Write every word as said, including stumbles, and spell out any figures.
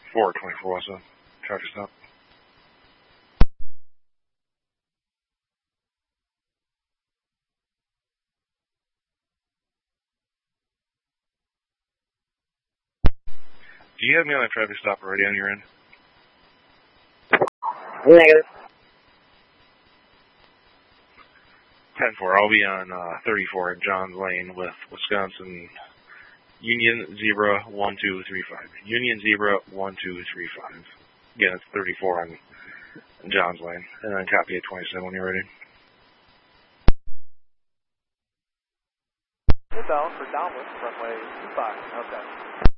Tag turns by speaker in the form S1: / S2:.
S1: four twenty-four West, traffic stop. Do you have me on a traffic stop already on your end?
S2: Negative.
S1: ten four, I'll be on uh, thirty-four at Johns Lane with Wisconsin Union Zebra one two three five. Union Zebra one two three five. Again, it's thirty-four on Johns Lane. And then copy at twenty-seven when you're ready.
S3: Inbound for downwind, runway two five, okay.